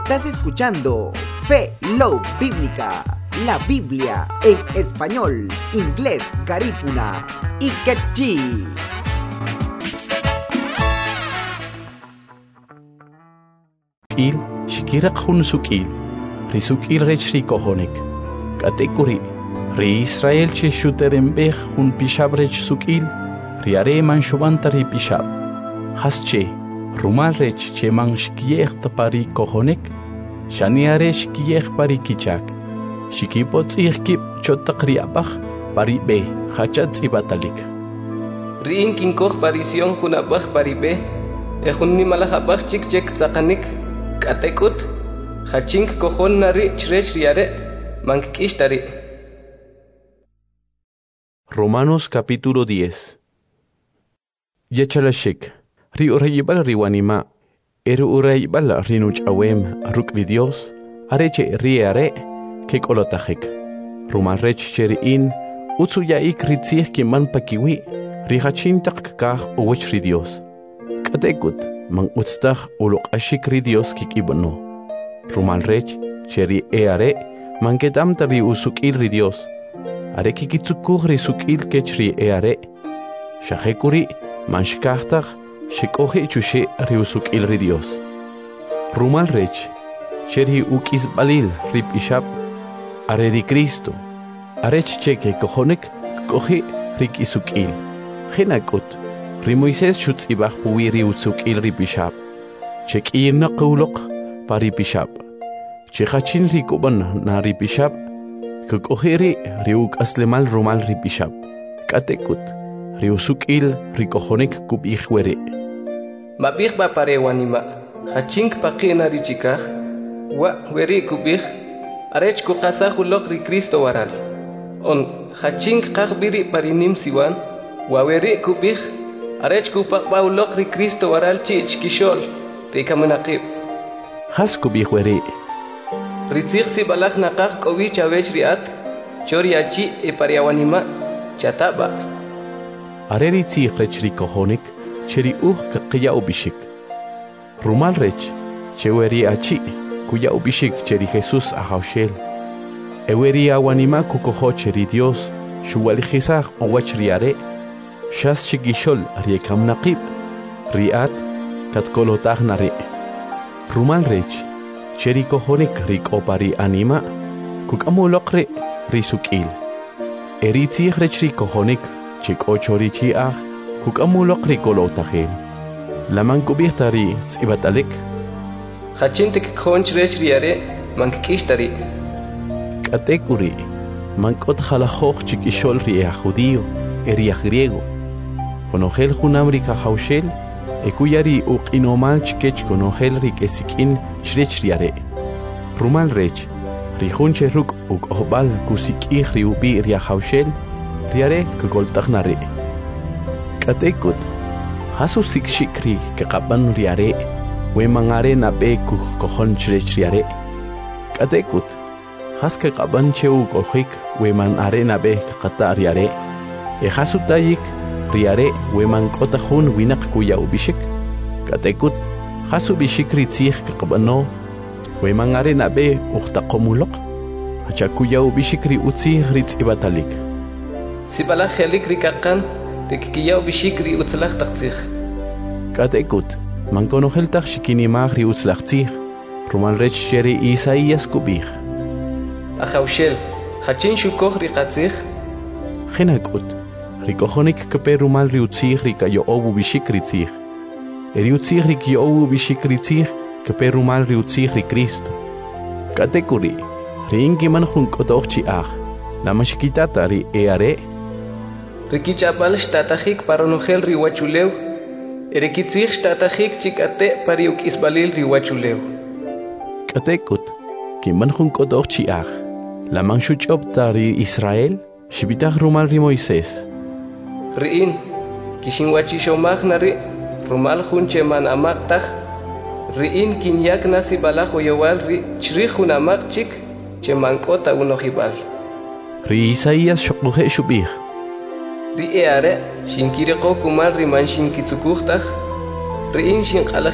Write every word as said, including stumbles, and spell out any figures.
Estás escuchando Fe Love Bíblica, la Biblia en español, inglés, garífuna y quechí. Il shikira khun sukil risukil rech rikohonik katekuri ri Israel che shuterembeh hun pishab rech sukil riare man shobanta ri pishab hasche rumal rech che man shkiech tapari kohonik shaniare shkiech pari kichak shikipot ihkip chotaqri abach pari be hachat ibatalik rin kinkoh parision hunabach pari be ehunni malajabach chik chek tsaqanik Katekut, hachink kohon nari chrech riare, mankishtari. Romanos capítulo diez. Yachalashik, ri urayibal riwanima, eru urayibal rinuch awem, rukli Dios, areche riare, kek olotahik. Ruman rech cheriin, utsuyaik ritzih kiman pakiwi, rihachintak kah uwech ri Dios. Katekut. Man utstach ulok ashikri Dios kikibano. Rumal rech, cheri eare, man kedam tari usukil ri Dios. Are kikitsukugri sukil kechri eare. Shahekuri, man shkahtach, shekohe chushe ri usukil ri Dios. Rumal rech, cheri ukis balil rip ishab. Are di Cristo. Arech cheke kohonek, kohe rik isukil. Genakut. Ri Moises shutz ibach puwiri utsuk il ri bishab. Chek irna qawlok pari bishab. Chekachin ri kuban na ri bishab. Kukohiri ri uk aslemal rumal ri bishab. Katekut ri usuk il ri kohonik kub ikhwere. Mabich ba pare wanima. Hachink paqina ri chikah. Wa weri kubich. Arech kukasa hulok ri Cristo waral. On hachink qakhbiri parinim siwan. Wa weri kubich. Arech kupak baulok ri Cristo waral chich kishol ri kamunaqib. Has kubih weri. Ritzig si balak nakak kowi chawech riat chori achi e pariawanima chataba. Are ritzig rech ri kohonik cheri uh kaqiya ubishik. Rumal rech cheweri achi kuya ubishik cheri Jesus ahaushel. Eweri awanima kukoho cheri Dios shuwali khisach owach riare. Shas shigishol riekam naqib riat katkolotah nare rumal rech cheri kohonik rik opari anima kukamolokre risukil eritzi rech ri kohonik chik ochori chiah kukamolokre kolotahel laman kubirtari tsibatalik hachintik khonch rech riare mankishtari katekuri mankot khalahokh chikishol ri judío eria griego Conogel junamrika haushel, ekuyari uk inomal chkech conogel rik esikin chrechriare. Rumal rech, rihunche ruk uk ohbal kusikih riubi ria haushel, riare kugoltagnare. Katekut, hasu sikshikri kekaban riare, we mangare na be kuh kohon chrechriare. Katekut, has kekaban cheu kohik, we man are na be kata riare. E hasu tayik, riare weman kotahun winak kuya ubishik katekut hasu bishik ritzih kakabano weman are nabe uhtaqomulok hacha kuya ubishik ri utzi ritz ibatalik sibala khelik rikakan rikiya ubishik ri utzlach taqtzih katekut man konohel taq shikini mag ri utzlachtzih rumal rech sheri Isaías kubih ahaushel hachin shukoh riqatzih genakut Rikohonik keperumal riutzig rikayo obu bishikritzig. Eriutzig rikyo obu bishikritzig keperumal riutzig ri Cristo. Katekuri, ringi man junkotochi ah. La mashikitata ri eare. Rikichapal shtatahik paronogel riwachulew. Erikitzig shtatahik chikate pariuk isbalil riwachulew. Katekut, kiman junkotochi ah. La manshuchopta ri Israel, shibitag rumal ri Moises. Riin, kishinwachi shomag nari, rumal hunche man amaktag, riin kinyak nasi balajo yowal ri chrihun amak chik, che mankota unohibal. Ri Isaías shokuhe shubih. Ri eare, shinkire ko kumal ri man shinkitsukugtag, riin shin